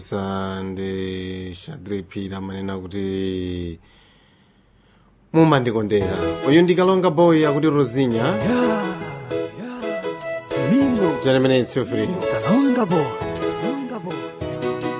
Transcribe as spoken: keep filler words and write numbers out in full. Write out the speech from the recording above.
Sande Shadripira manena kuti mumandikondera uyu ndikalonga boy akuti Rosinha Yeah, yeah. Domingo. Gentlemen, it's so free. Kalonga boy.